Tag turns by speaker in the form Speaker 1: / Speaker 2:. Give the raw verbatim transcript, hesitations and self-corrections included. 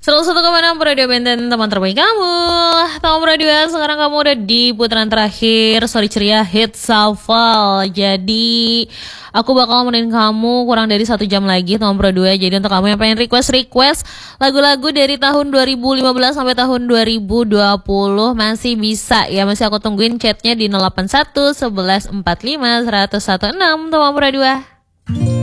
Speaker 1: seratus satu koma enam Radio Benten, teman terbaik kamu. Tahu Radio, sekarang kamu udah di putaran terakhir Sorry Ceria Hit Shuffle. Jadi aku bakal nemenin kamu kurang dari satu jam lagi Teman Pro dua. Jadi untuk kamu yang pengen request-request lagu-lagu dari tahun dua ribu lima belas sampai tahun dua ribu dua puluh masih bisa ya. Masih aku tungguin chatnya di nol delapan satu satu satu empat lima satu nol satu enam Teman Pro dua.